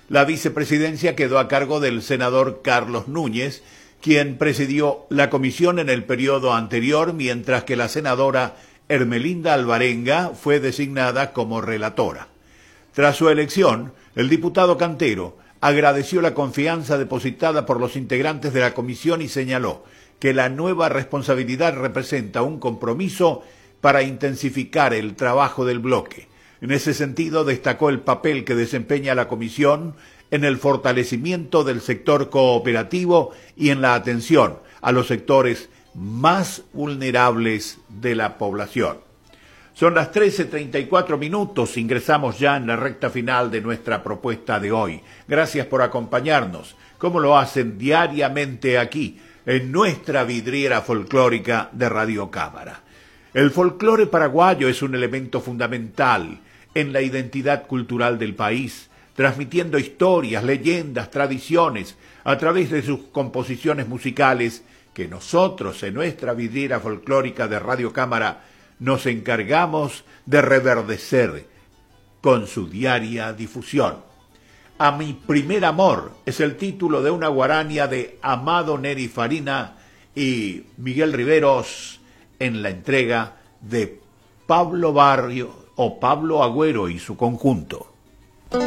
La vicepresidencia quedó a cargo del senador Carlos Núñez, quien presidió la comisión en el periodo anterior, mientras que la senadora Hermelinda Alvarenga fue designada como relatora. Tras su elección, el diputado Cantero agradeció la confianza depositada por los integrantes de la comisión y señaló que la nueva responsabilidad representa un compromiso para intensificar el trabajo del bloque. En ese sentido, destacó el papel que desempeña la comisión en el fortalecimiento del sector cooperativo y en la atención a los sectores más vulnerables de la población. Son las 13:34, ingresamos ya en la recta final de nuestra propuesta de hoy. Gracias por acompañarnos, como lo hacen diariamente aquí, en nuestra vidriera folclórica de Radio Cámara. El folclore paraguayo es un elemento fundamental en la identidad cultural del país, transmitiendo historias, leyendas, tradiciones, a través de sus composiciones musicales, que nosotros en nuestra vidriera folclórica de Radio Cámara nos encargamos de reverdecer con su diaria difusión. A mi primer amor es el título de una guarania de Amado Neri Farina y Miguel Riveros en la entrega de Pablo Barrio o Pablo Agüero y su conjunto.